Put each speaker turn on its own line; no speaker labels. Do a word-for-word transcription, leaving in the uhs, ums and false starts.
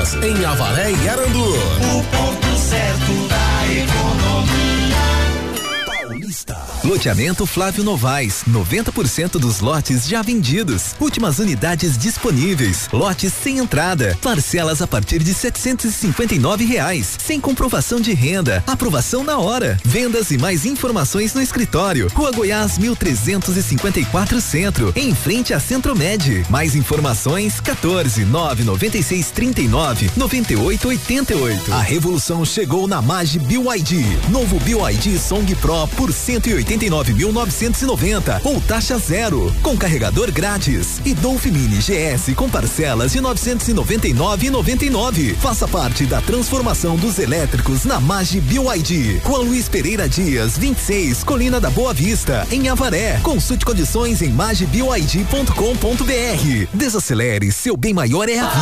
Lojas, em Avaré e Arandu.
O ponto certo da economia.
Paulista. Loteamento Flávio Novaes, noventa por cento dos lotes já vendidos. Últimas unidades disponíveis. Lotes sem entrada. Parcelas a partir de setecentos e cinquenta e nove reais. Sem comprovação de renda. Aprovação na hora. Vendas e mais informações no escritório. Rua Goiás, mil trezentos e cinquenta e quatro Centro, em frente a Centro-Med. Mais informações, quatorze, nove noventa e seis, trinta e nove, noventa e oito, oitenta e oito. A revolução chegou na Mage B Y D. Novo B Y D Song Pro por cento e oitenta e nove mil novecentos e noventa ou taxa zero, com carregador grátis. E Dolphin Mini G S com parcelas de novecentos e noventa e nove reais e noventa e nove centavos. Faça parte da transformação dos elétricos na Mage B Y D. Com a Luiz Pereira Dias, vinte e seis, Colina da Boa Vista, em Avaré. Consulte condições em mage b y d ponto com ponto b r. Desacelere, seu bem maior é a vida.